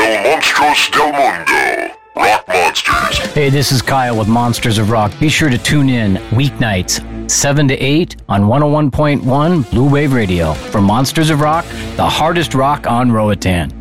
Monstruos del Mundo. Rock Monsters. Hey, this is Kyle with Monsters of Rock. Be sure to tune in weeknights, 7 to 8 on 101.1 Blue Wave Radio for Monsters of Rock, the hardest rock on Roatan.